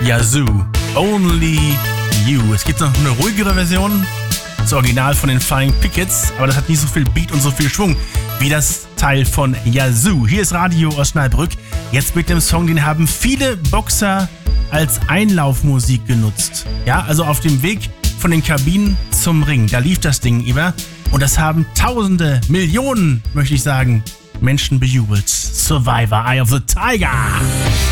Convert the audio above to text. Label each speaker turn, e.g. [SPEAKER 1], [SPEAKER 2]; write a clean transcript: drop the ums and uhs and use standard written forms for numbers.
[SPEAKER 1] Yazoo, Only You. Es gibt noch eine ruhigere Version, das Original von den Flying Pickets, aber das hat nicht so viel Beat und so viel Schwung wie das Teil von Yazoo. Hier ist Radio Osnabrück, jetzt mit dem Song, den haben viele Boxer als Einlaufmusik genutzt. Ja, also auf dem Weg von den Kabinen zum Ring, da lief das Ding über und das haben Tausende, Millionen, möchte ich sagen, Menschen bejubelt. Survivor, Eye of the Tiger.